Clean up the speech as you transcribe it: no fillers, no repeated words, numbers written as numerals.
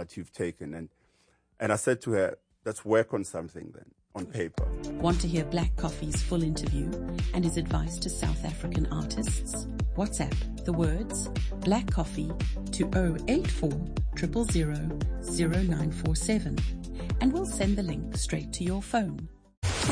that you've taken. And I said to her, let's work on something then, on paper. Want to hear Black Coffee's full interview and his advice to South African artists? WhatsApp the words Black Coffee to 084 000 0947 and we'll send the link straight to your phone.